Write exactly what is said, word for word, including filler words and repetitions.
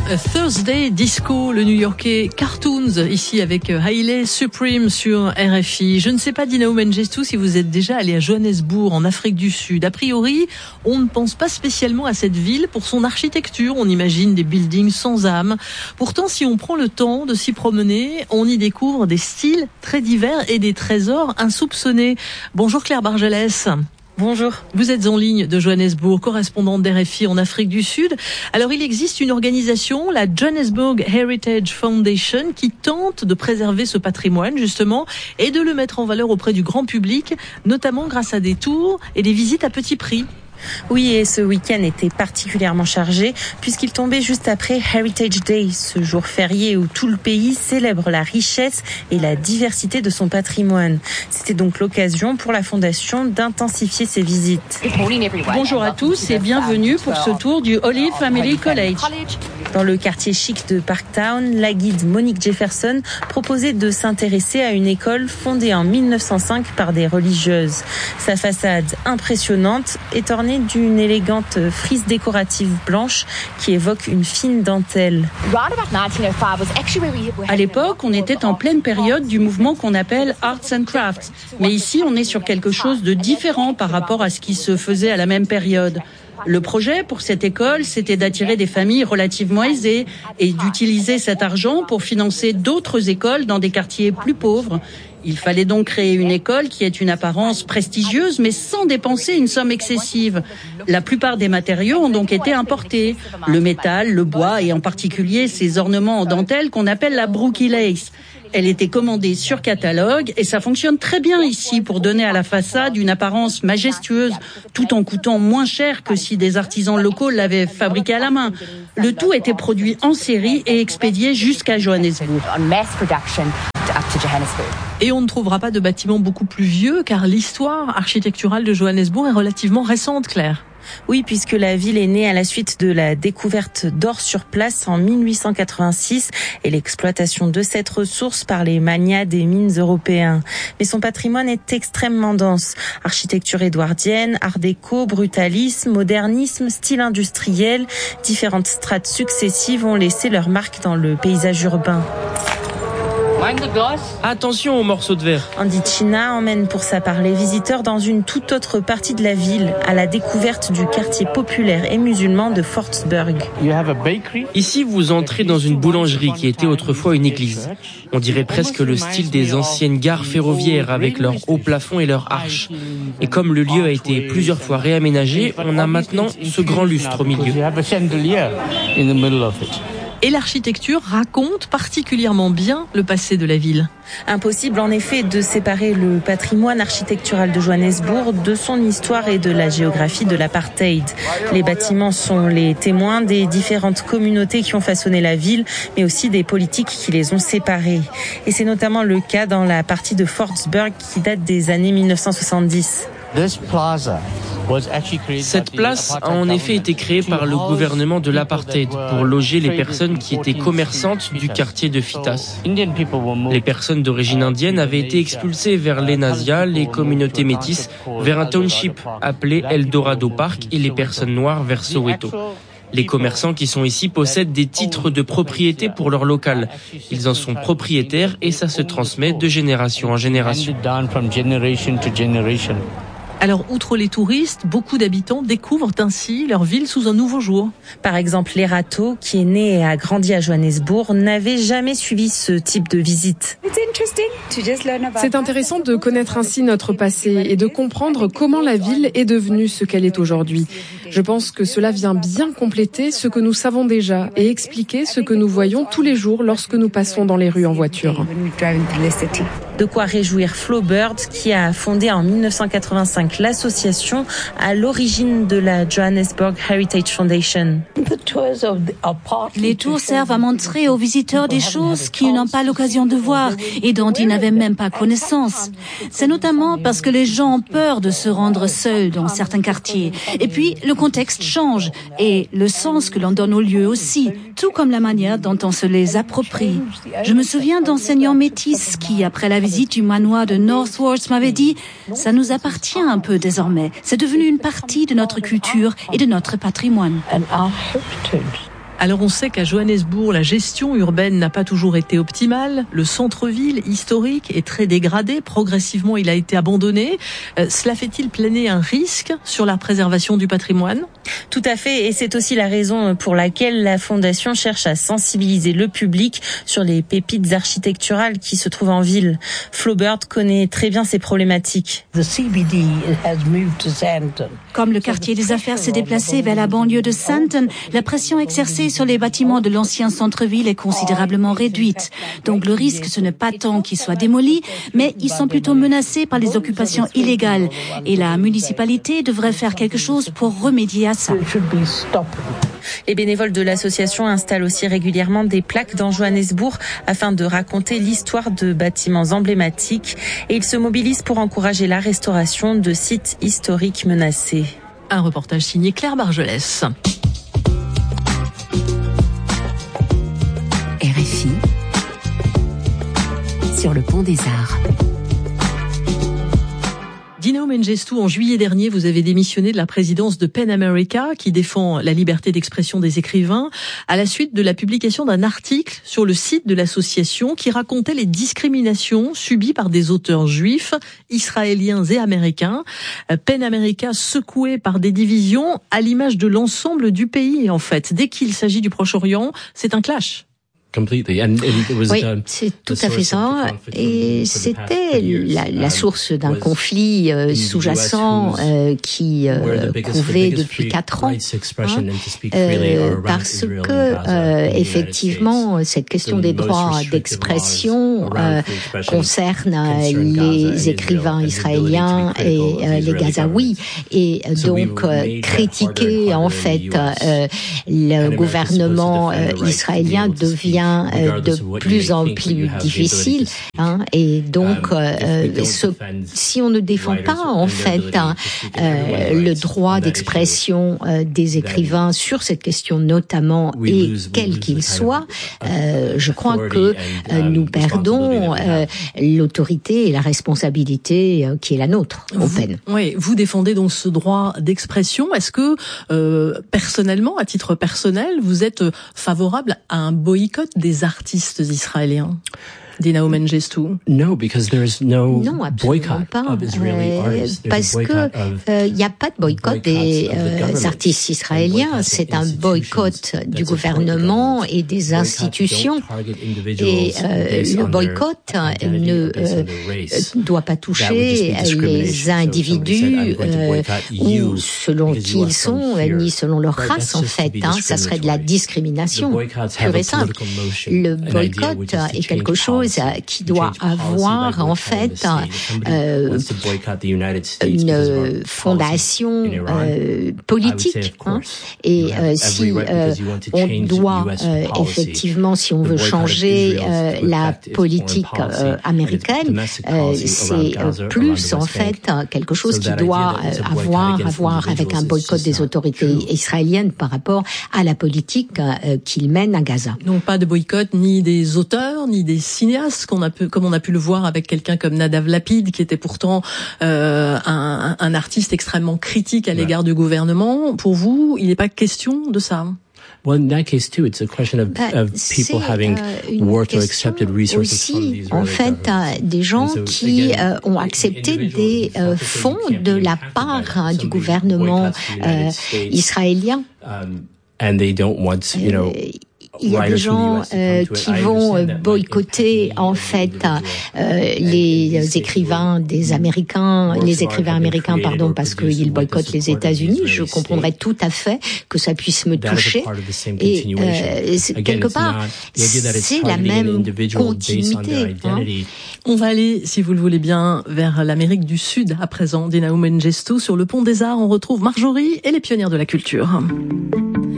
A Thursday Disco, le New-Yorkais Cartoons, ici avec Haile Supreme sur R F I. Je ne sais pas, Dinao Mengestou, si vous êtes déjà allé à Johannesburg, en Afrique du Sud. A priori, on ne pense pas spécialement à cette ville pour son architecture. On imagine des buildings sans âme. Pourtant, si on prend le temps de s'y promener, on y découvre des styles très divers et des trésors insoupçonnés. Bonjour Claire Bargelès. Bonjour. Vous êtes en ligne de Johannesburg, correspondante d'R F I en Afrique du Sud. Alors, il existe une organisation, la Johannesburg Heritage Foundation, qui tente de préserver ce patrimoine, justement, et de le mettre en valeur auprès du grand public, notamment grâce à des tours et des visites à petit prix. Oui, et ce week-end était particulièrement chargé puisqu'il tombait juste après Heritage Day, ce jour férié où tout le pays célèbre la richesse et la diversité de son patrimoine. C'était donc l'occasion pour la Fondation d'intensifier ses visites. Bonjour à tous et bienvenue pour ce tour du Olive Family College. Dans le quartier chic de Parktown, la guide Monique Jefferson proposait de s'intéresser à une école fondée en mille neuf cent cinq par des religieuses. Sa façade impressionnante est ornée d'une élégante frise décorative blanche qui évoque une fine dentelle. À l'époque, on était en pleine période du mouvement qu'on appelle Arts and Crafts. Mais ici, on est sur quelque chose de différent par rapport à ce qui se faisait à la même période. Le projet pour cette école, c'était d'attirer des familles relativement aisées et d'utiliser cet argent pour financer d'autres écoles dans des quartiers plus pauvres. Il fallait donc créer une école qui ait une apparence prestigieuse, mais sans dépenser une somme excessive. La plupart des matériaux ont donc été importés. Le métal, le bois et en particulier ces ornements en dentelle qu'on appelle la brookie lace. Elle était commandée sur catalogue et ça fonctionne très bien ici pour donner à la façade une apparence majestueuse tout en coûtant moins cher que si des artisans locaux l'avaient fabriquée à la main. Le tout était produit en série et expédié jusqu'à Johannesburg. Et on ne trouvera pas de bâtiment beaucoup plus vieux car l'histoire architecturale de Johannesburg est relativement récente, Claire. Oui, puisque la ville est née à la suite de la découverte d'or sur place en mille huit cent quatre-vingt-six et l'exploitation de cette ressource par les magnats des mines européens. Mais son patrimoine est extrêmement dense. Architecture édouardienne, art déco, brutalisme, modernisme, style industriel, différentes strates successives ont laissé leur marque dans le paysage urbain. Attention aux morceaux de verre. Andy China emmène pour sa part les visiteurs dans une toute autre partie de la ville, à la découverte du quartier populaire et musulman de Fortsburg. Ici, vous entrez dans une boulangerie qui était autrefois une église. On dirait presque le style des anciennes gares ferroviaires avec leurs hauts plafonds et leurs arches. Et comme le lieu a été plusieurs fois réaménagé, on a maintenant ce grand lustre au milieu. Et l'architecture raconte particulièrement bien le passé de la ville. Impossible en effet de séparer le patrimoine architectural de Johannesburg de son histoire et de la géographie de l'apartheid. Les bâtiments sont les témoins des différentes communautés qui ont façonné la ville, mais aussi des politiques qui les ont séparées. Et c'est notamment le cas dans la partie de Fortsburg qui date des années mille neuf cent soixante-dix. Cette place a en effet été créée par le gouvernement de l'apartheid pour loger les personnes qui étaient commerçantes du quartier de Fitas. Les personnes d'origine indienne avaient été expulsées vers l'Enasia, les communautés métisses vers un township appelé Eldorado Park et les personnes noires vers Soweto. Les commerçants qui sont ici possèdent des titres de propriété pour leur local. Ils en sont propriétaires et ça se transmet de génération en génération. Alors, outre les touristes, beaucoup d'habitants découvrent ainsi leur ville sous un nouveau jour. Par exemple, Lerato, qui est né et a grandi à Johannesburg, n'avait jamais suivi ce type de visite. C'est intéressant de connaître ainsi notre passé et de comprendre comment la ville est devenue ce qu'elle est aujourd'hui. Je pense que cela vient bien compléter ce que nous savons déjà et expliquer ce que nous voyons tous les jours lorsque nous passons dans les rues en voiture. De quoi réjouir Flo Bird, qui a fondé en mille neuf cent quatre-vingt-cinq l'association à l'origine de la Johannesburg Heritage Foundation. Les tours servent à montrer aux visiteurs des choses qu'ils n'ont pas l'occasion de voir et dont ils n'avaient même pas connaissance. C'est notamment parce que les gens ont peur de se rendre seuls dans certains quartiers. Et puis, le contexte change et le sens que l'on donne aux lieux aussi, tout comme la manière dont on se les approprie. Je me souviens d'enseignants métis qui, après la visite du manoir de Northwards, m'avaient dit « ça nous appartient un peu désormais. C'est devenu une partie de notre culture et de notre patrimoine. » Alors on sait qu'à Johannesburg, la gestion urbaine n'a pas toujours été optimale. Le centre-ville historique est très dégradé. Progressivement, il a été abandonné. Euh, cela fait-il planer un risque sur la préservation du patrimoine ? Tout à fait, et c'est aussi la raison pour laquelle la Fondation cherche à sensibiliser le public sur les pépites architecturales qui se trouvent en ville. Flo Bird connaît très bien ces problématiques. Comme le quartier des affaires s'est déplacé vers la banlieue de Sandton, la pression exercée sur les bâtiments de l'ancien centre-ville est considérablement réduite. Donc le risque, ce n'est pas tant qu'ils soient démolis, mais ils sont plutôt menacés par les occupations illégales. Et la municipalité devrait faire quelque chose pour remédier à ça. Les bénévoles de l'association installent aussi régulièrement des plaques dans Johannesburg afin de raconter l'histoire de bâtiments emblématiques et ils se mobilisent pour encourager la restauration de sites historiques menacés. Un reportage signé Claire Bargelès. R F I sur le pont des Arts. Dinao Mengestu, en juillet dernier, vous avez démissionné de la présidence de PEN America, qui défend la liberté d'expression des écrivains, à la suite de la publication d'un article sur le site de l'association qui racontait les discriminations subies par des auteurs juifs, israéliens et américains. PEN America secoué par des divisions à l'image de l'ensemble du pays, en fait. Dès qu'il s'agit du Proche-Orient, c'est un clash. Oui, c'est tout à fait ça. Et c'était la, la source d'un conflit euh, sous-jacent euh, qui euh, couvait depuis quatre ans, hein, euh, parce que euh, effectivement cette question des droits d'expression euh, concerne les écrivains israéliens et euh, les Gazaouis, et donc euh, critiquer en fait euh, le gouvernement euh, israélien devient de plus en plus difficile, hein, et donc euh, ce, si on ne défend pas en fait hein, euh, le droit d'expression euh, des écrivains sur cette question notamment, et quel qu'il soit, euh, je crois que euh, nous perdons euh, l'autorité et la responsabilité euh, qui est la nôtre au PEN. Oui, vous défendez donc ce droit d'expression. Est-ce que euh, personnellement, à titre personnel, vous êtes favorable à un boycott des artistes israéliens? Dinao Mengestu. Non, absolument pas, euh, parce que il n'y a pas de boycott des euh, artistes israéliens. C'est un boycott du gouvernement et des institutions. Et euh, le boycott ne euh, doit pas toucher les individus euh, ou selon qui ils sont, ni selon leur race en fait. Hein, ça serait de la discrimination pure et simple. Le boycott est quelque chose qui doit avoir en fait euh, une fondation euh, politique, hein, et euh, si euh, on doit euh, effectivement, si on veut changer euh, la politique euh, américaine, euh, c'est euh, plus en fait quelque chose qui doit euh, avoir à voir avec un boycott des autorités israéliennes par rapport à la politique euh, qu'ils mènent à Gaza. Donc pas de boycott ni des auteurs ni des cinéastes, qu'on a pu, comme on a pu le voir avec quelqu'un comme Nadav Lapid, qui était pourtant euh, un, un artiste extrêmement critique à l'égard du gouvernement. Pour vous, il n'est pas question de ça? Well, in that case too, it's a question of, bah, of people having euh, worked or accepted resources aussi, from these en fait, euh, des gens so, qui again, euh, ont accepté des euh, fonds de la part hein, du gouvernement euh, israélien. Um, and they don't want, you know, il y a des gens euh, qui vont boycotter en fait euh, les écrivains des Américains, les écrivains américains, pardon, parce qu'ils boycottent les États-Unis. Je comprendrais tout à fait que ça puisse me toucher. Et euh, quelque part, c'est la même continuité. Hein. On va aller, si vous le voulez bien, vers l'Amérique du Sud à présent. Dinao Mengestu, sur le pont des Arts, on retrouve Marjorie et les pionnières de la culture.